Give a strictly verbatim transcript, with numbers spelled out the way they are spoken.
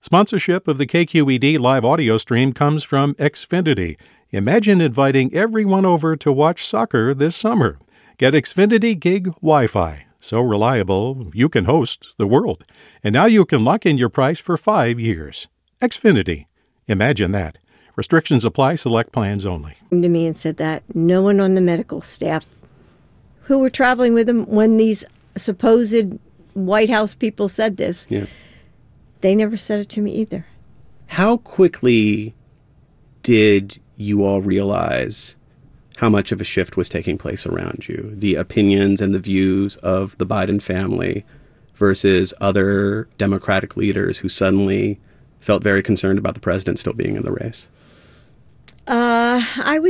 Sponsorship of the K Q E D live audio stream comes from Xfinity. Imagine inviting everyone over to watch soccer this summer. Get Xfinity Gig Wi-Fi. So reliable, you can host the world. And now you can lock in your price for five years. Xfinity. Imagine that. Restrictions apply. Select plans only. Came to me and said that no one on the medical staff who were traveling with him when these supposed White House people said this, yeah. they never said it to me either. How quickly did you all realize how much of a shift was taking place around you? The opinions and the views of the Biden family versus other Democratic leaders who suddenly felt very concerned about the president still being in the race? Uh, I would